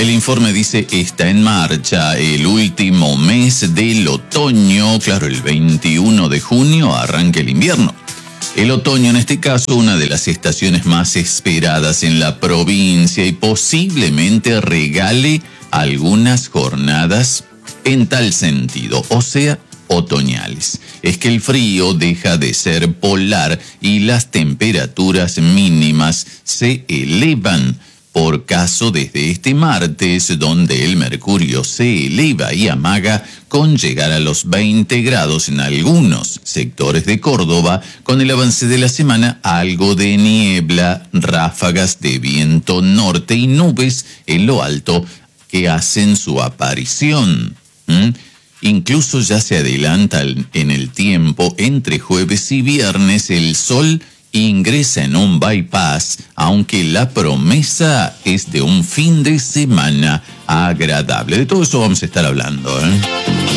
El informe dice, está en marcha el último mes del otoño. Claro, el 21 de junio arranca el invierno. El otoño, en este caso, una de las estaciones más esperadas en la provincia y posiblemente regale algunas jornadas en tal sentido, o sea, otoñales. Es que el frío deja de ser polar y las temperaturas mínimas se elevan. Por caso desde este martes, donde el mercurio se eleva y amaga con llegar a los 20 grados en algunos sectores de Córdoba, con el avance de la semana algo de niebla, ráfagas de viento norte y nubes en lo alto que hacen su aparición. Incluso ya se adelanta en el tiempo, entre jueves y viernes el sol ingresa en un bypass, aunque la promesa es de un fin de semana agradable. De todo eso vamos a estar hablando,